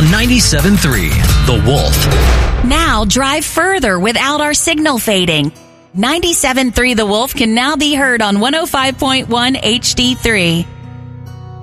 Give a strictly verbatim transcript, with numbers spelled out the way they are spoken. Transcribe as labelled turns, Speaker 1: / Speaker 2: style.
Speaker 1: on ninety-seven point three The Wolf.
Speaker 2: Now drive further without our signal fading. ninety-seven point three The Wolf can now be heard on one oh five point one H D three.